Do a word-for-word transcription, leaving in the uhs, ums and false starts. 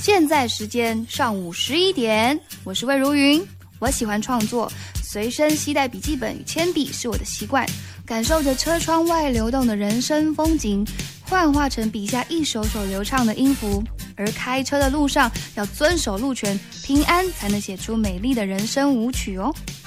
现在时间上午十一点，我是魏如云。我喜欢创作，随身携带笔记本与铅笔是我的习惯，感受着车窗外流动的人生风景，幻化成笔下一首首流畅的音符。而开车的路上要遵守路权，平安才能写出美丽的人生舞曲哦。